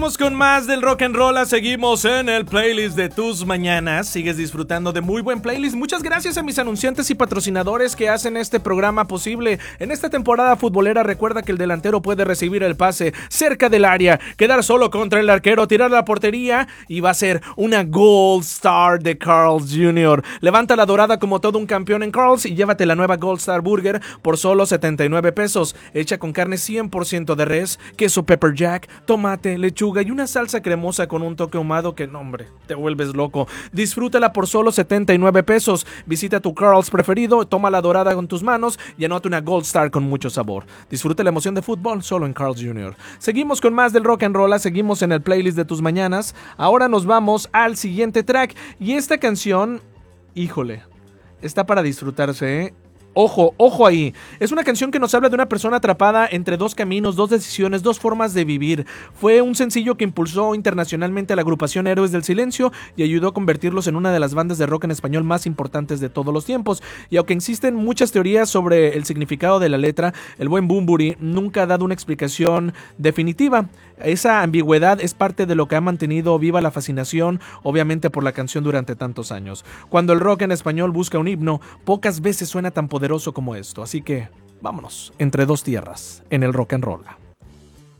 Vamos con más del rock and roll, seguimos en el playlist de tus mañanas. Sigues disfrutando de muy buen playlist. Muchas gracias a mis anunciantes y patrocinadores que hacen este programa posible. En esta temporada futbolera recuerda que el delantero puede recibir el pase cerca del área, quedar solo contra el arquero, tirar la portería y va a ser una Gold Star de Carl's Jr. Levanta la dorada como todo un campeón en Carl's y llévate la nueva Gold Star Burger por solo 79 pesos. Hecha con carne 100% de res, queso pepper jack, tomate, lechuga y una salsa cremosa con un toque ahumado que, no hombre, te vuelves loco. Disfrútala por solo 79 pesos. Visita tu Carl's preferido, toma la dorada con tus manos y anota una Gold Star con mucho sabor. Disfruta la emoción de fútbol solo en Carl's Jr. Seguimos con más del rock and roll, seguimos en el playlist de tus mañanas. Ahora nos vamos al siguiente track y esta canción, híjole, está para disfrutarse, ¿eh? Ojo, ojo ahí. Es una canción que nos habla de una persona atrapada entre dos caminos, dos decisiones, dos formas de vivir. Fue un sencillo que impulsó internacionalmente a la agrupación Héroes del Silencio y ayudó a convertirlos en una de las bandas de rock en español más importantes de todos los tiempos. Y aunque existen muchas teorías sobre el significado de la letra, el buen Bunbury nunca ha dado una explicación definitiva. Esa ambigüedad es parte de lo que ha mantenido viva la fascinación, obviamente, por la canción durante tantos años. Cuando el rock en español busca un himno, pocas veces suena tan poderoso como esto. Así que, vámonos, entre dos tierras, en el rock and roll.